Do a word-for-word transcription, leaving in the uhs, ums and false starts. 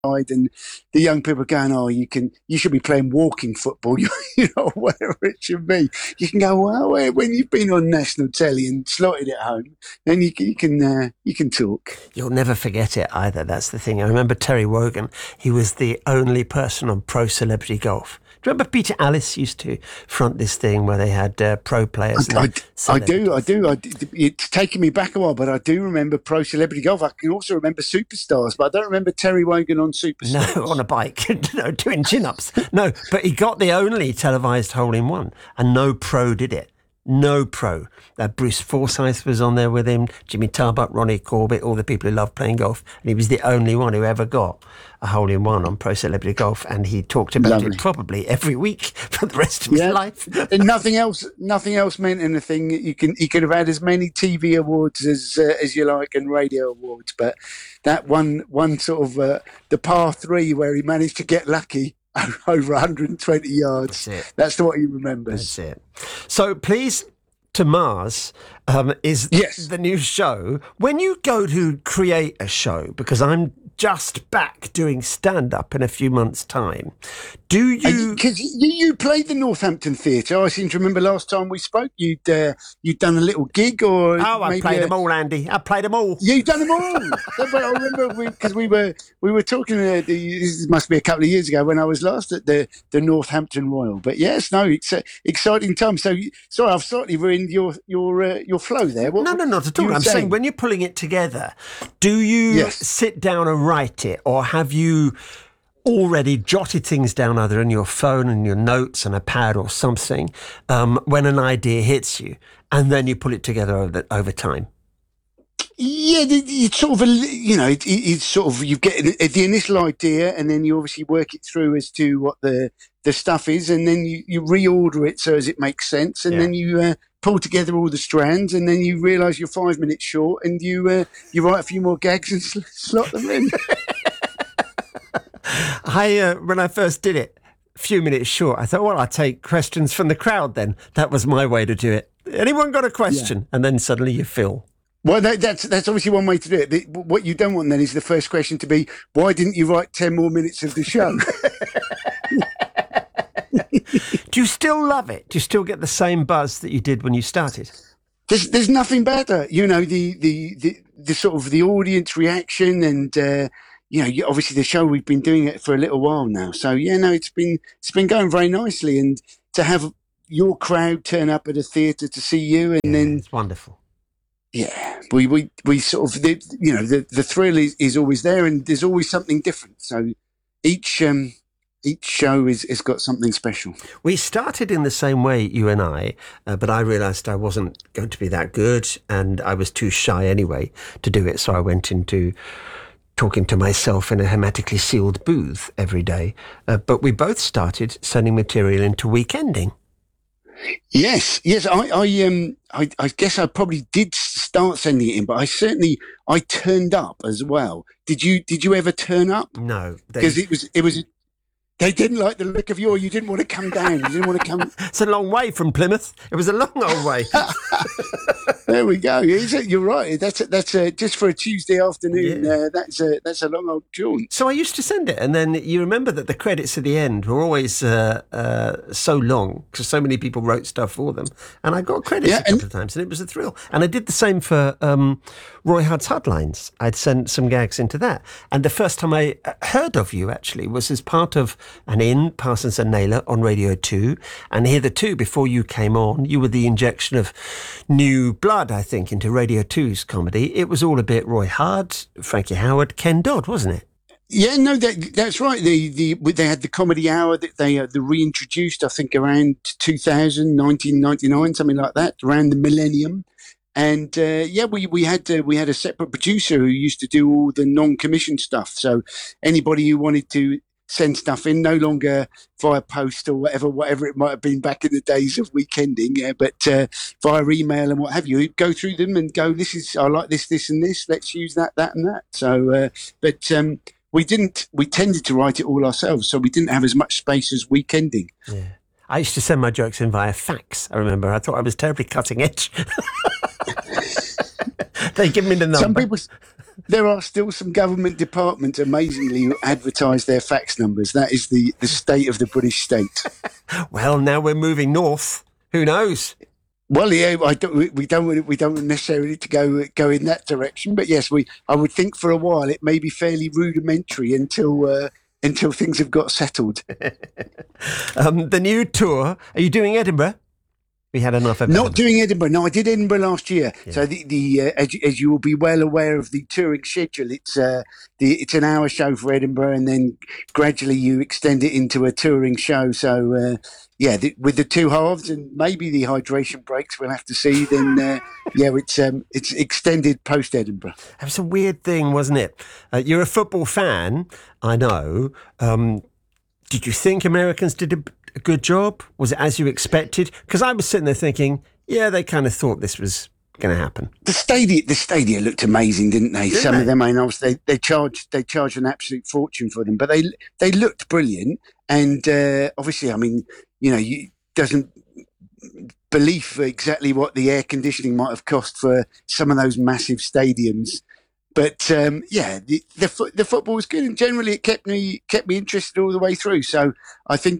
and the young people are going, oh, you can, you should be playing walking football, you know, whatever it should be. You can go, well, when you've been on national telly and slotted it home, then you can, you can, uh, you can talk. You'll never forget it either. That's the thing. I remember Terry Wogan. He was the only person on Pro Celebrity Golf. Do you remember Peter Alice used to front this thing where they had uh, pro players? I, I, I do, I do. I, it's taken me back a while, but I do remember Pro Celebrity Golf. I can also remember Superstars, but I don't remember Terry Wogan on Superstars. No, on a bike, no, doing chin-ups. No, but he got the only televised hole-in-one, and no pro did it. No pro. Uh, Bruce Forsyth was on there with him, Jimmy Tarbuck, Ronnie Corbett, all the people who love playing golf. And he was the only one who ever got a hole-in-one on Pro Celebrity Golf. And he talked about Lovely. it probably every week for the rest of yeah. his life. And nothing else nothing else meant anything. You can you could have had as many T V awards as uh, as you like and radio awards. But that one, one sort of, uh, the par three where he managed to get lucky, over one hundred twenty yards. That's it. That's what he remembers. That's it. So Please to Mars um, is yes. the new show. When you go to create a show, because I'm just back doing stand-up in a few months' time, do you... Because you, you played the Northampton Theatre. I seem to remember last time we spoke, you'd uh, you'd done a little gig or... Oh, I maybe played a... them all, Andy. I played them all. You've done them all. I remember because we, we were we were talking, uh, the, this must be a couple of years ago when I was last at the, the Northampton Royal. But yes, no, it's an exciting time. So, sorry, I've slightly ruined your your uh, your flow there. What, no, no, not at all. I'm saying? saying when you're pulling it together, do you yes. sit down and write it, or have you already jotted things down either in your phone and your notes and a pad or something um, when an idea hits you, and then you pull it together over, over time? Yeah, it's sort of a, you know, it, it's sort of, you get the initial idea and then you obviously work it through as to what the, the stuff is, and then you, you reorder it so as it makes sense, and yeah. then you uh, pull together all the strands, and then you realise you're five minutes short, and you uh, you write a few more gags and sl- slot them in. I uh, when I first did it, a few minutes short, I thought, well, I'll take questions from the crowd then. That was my way to do it. Anyone got a question? Yeah. And then suddenly you fill. Well, that, that's that's obviously one way to do it. The, what you don't want then is the first question to be, why didn't you write ten more minutes of the show? Do you still love it? Do you still get the same buzz that you did when you started? There's there's nothing better. You know, the the, the, the sort of the audience reaction and, uh, you know, obviously the show, we've been doing it for a little while now. So, yeah, no, it's been it's been going very nicely. And to have your crowd turn up at a theatre to see you and yeah, then... It's wonderful. Yeah, we, we, we sort of, the, you know, the, the thrill is, is always there, and there's always something different. So each um, each show is has got something special. We started in the same way, you and I, uh, but I realised I wasn't going to be that good, and I was too shy anyway to do it. So I went into talking to myself in a hermetically sealed booth every day. Uh, but we both started sending material into Weekending. Yes, yes. I, I, um, I, I guess I probably did start sending it in, but I certainly I turned up as well. Did you? Did you ever turn up? No, because it was it was. They didn't like the look of you, or you didn't want to come down. You didn't want to come. It's a long way from Plymouth. It was a long old way. There we go. You're right. That's a, that's a, just for a Tuesday afternoon. Yeah. Uh, that's a that's a long old jaunt. So I used to send it, and then you remember that the credits at the end were always uh, uh, so long because so many people wrote stuff for them, and I got credits yeah, a couple and- of times, and it was a thrill. And I did the same for um, Roy Hudd's Headlines. I'd sent some gags into that, and the first time I heard of you actually was as part of an In Parsons and Naylor on Radio two, and hitherto before you came on, you were the injection of new blood, I think, into Radio two's comedy. It was all a bit Roy Hudd, Frankie Howard, Ken Dodd, wasn't it? Yeah, no, that, that's right. The the they had the comedy hour that they uh, the reintroduced, I think, around two thousand, nineteen ninety-nine, something like that, around the millennium. And uh, yeah, we we had uh, we had a separate producer who used to do all the non-commissioned stuff. So anybody who wanted to send stuff in, no longer via post or whatever, whatever it might have been back in the days of Weekending, yeah, but uh, via email and what have you, go through them and go, this is, I like this, this and this, let's use that, that and that. So, uh, but um, we didn't, we tended to write it all ourselves, so we didn't have as much space as Weekending. Yeah. I used to send my jokes in via fax, I remember. I thought I was terribly cutting edge. They give me the number. Some people... there are still some government departments, amazingly, who advertise their fax numbers. That is the, the state of the British state. Well, now we're moving north. Who knows? Well, yeah, I don't, we don't we don't necessarily need to go go in that direction, but yes, we I would think for a while it may be fairly rudimentary until uh, until things have got settled. um, the new tour. Are you doing Edinburgh? We had enough of Not doing Edinburgh. No, I did Edinburgh last year. Yeah. So the, the uh, as, as you will be well aware of the touring schedule, it's uh, the it's an hour show for Edinburgh, and then gradually you extend it into a touring show. So uh, yeah, the, with the two halves and maybe the hydration breaks, we'll have to see. Then uh, yeah, it's um, it's extended post Edinburgh. It was a weird thing, wasn't it? Uh, you're a football fan, I know. Um, did you think Americans did a a good job? Was it as you expected? Because I was sitting there thinking, yeah, they kind of thought this was going to happen. The stadia, the stadia looked amazing, didn't they? Didn't Some they? of them, I know, they they charged they charged an absolute fortune for them, but they they looked brilliant. And uh, obviously, I mean, you know, you doesn't believe exactly what the air conditioning might have cost for some of those massive stadiums. But um, yeah, the, the the football was good, and generally it kept me kept me interested all the way through. So I think